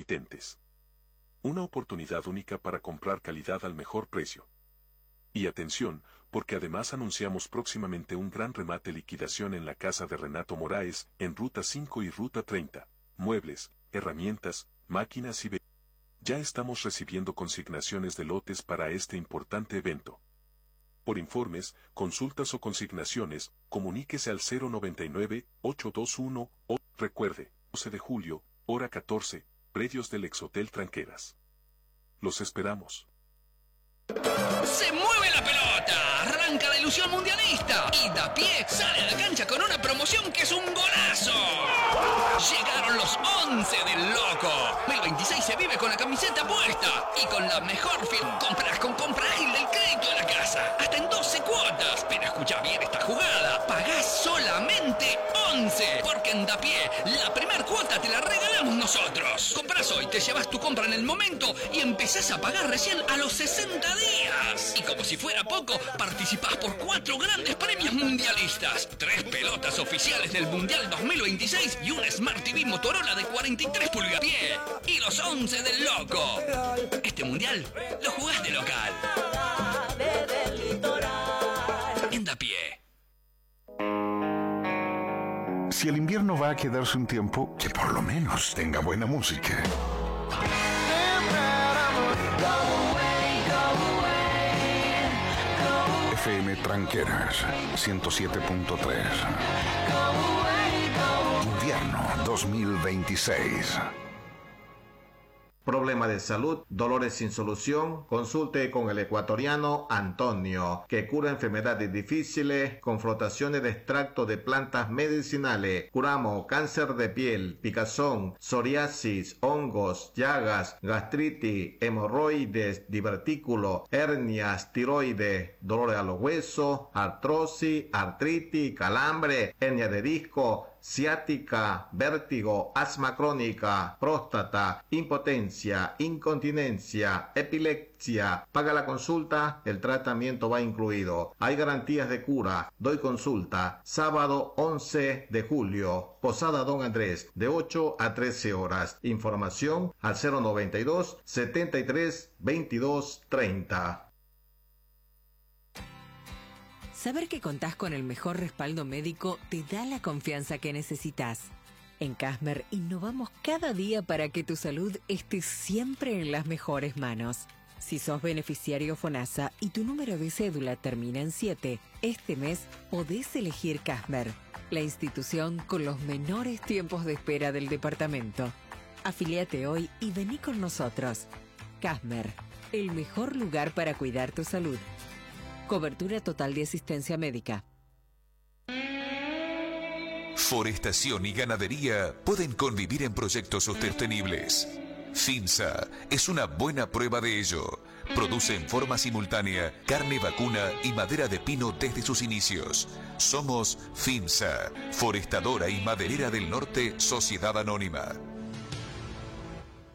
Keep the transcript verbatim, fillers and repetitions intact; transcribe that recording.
intermitentes. Una oportunidad única para comprar calidad al mejor precio. Y atención, porque además anunciamos próximamente un gran remate liquidación en la casa de Renato Moraes, en Ruta cinco y Ruta treinta. Muebles, herramientas, máquinas y vehículos. Ya estamos recibiendo consignaciones de lotes para este importante evento. Por informes, consultas o consignaciones, comuníquese al cero noventa y nueve, ochocientos veintiuno o, recuerde, doce de julio, hora catorce, predios del Exhotel Tranqueras. Los esperamos. ¡Se mueve la pelota! ¡Arranca la ilusión mundialista! Y Dapié sale a la cancha con una promoción que es un golazo. Llegaron los once del loco. dos mil veintiséis se vive con la camiseta puesta y con la mejor film. Compras con compra ágil del crédito de la casa. Hasta en doce cuotas. Pero escucha bien esta jugada. Pagás solamente once. Porque en Dapié la primer cuota te la regalamos nosotros. Compras hoy, te llevas tu compra en el momento y empezás a pagar recién a los sesenta días. Y como si fuera poco, participás por cuatro grandes premios mundialistas. Tres pelotas oficiales del Mundial dos mil veintiséis y un Smart T V Motorola de cuarenta y tres pulgadas. Y los once del loco. Este Mundial lo jugás de local. En Dapié. Si el invierno va a quedarse un tiempo, que por lo menos tenga buena música. F M Tranqueras ciento siete punto tres. Invierno dos mil veintiséis. Problema de salud, dolores sin solución, consulte con el ecuatoriano Antonio, que cura enfermedades difíciles con frotaciones de extracto de plantas medicinales. Curamos cáncer de piel, picazón, psoriasis, hongos, llagas, gastritis, hemorroides, divertículo, hernias, tiroides, dolores a los huesos, artrosis, artritis, calambre, hernia de disco, ciática, vértigo, asma crónica, próstata, impotencia, incontinencia, epilepsia. Paga la consulta, el tratamiento va incluido. Hay garantías de cura. Doy consulta. Sábado once de julio. Posada Don Andrés, de ocho a trece horas. Información al cero noventa y dos, setenta y tres, veintidós, treinta. Saber que contás con el mejor respaldo médico te da la confianza que necesitas. En Casmer innovamos cada día para que tu salud esté siempre en las mejores manos. Si sos beneficiario FONASA y tu número de cédula termina en siete, este mes podés elegir Casmer, la institución con los menores tiempos de espera del departamento. Afiliate hoy y vení con nosotros. Casmer, el mejor lugar para cuidar tu salud. Cobertura total de asistencia médica. Forestación y ganadería pueden convivir en proyectos sostenibles. FINSA es una buena prueba de ello. Produce en forma simultánea carne vacuna y madera de pino desde sus inicios. Somos FINSA, Forestadora y Maderera del Norte, Sociedad Anónima.